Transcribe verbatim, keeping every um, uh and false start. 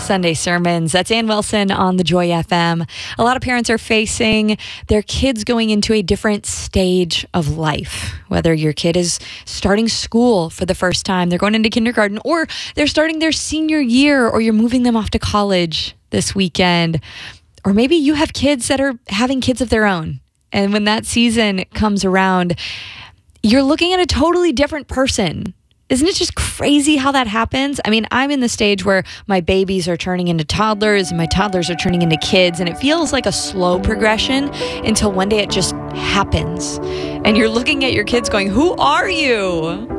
Sunday Sermons. That's Ann Wilson on the Joy F M. A lot of parents are facing their kids going into a different stage of life. Whether your kid is starting school for the first time, they're going into kindergarten, or they're starting their senior year, or you're moving them off to college this weekend. Or maybe you have kids that are having kids of their own. And when that season comes around, you're looking at a totally different person. Isn't it just crazy how that happens? I mean, I'm in the stage where my babies are turning into toddlers and my toddlers are turning into kids, and it feels like a slow progression until one day it just happens. And you're looking at your kids going, who are you?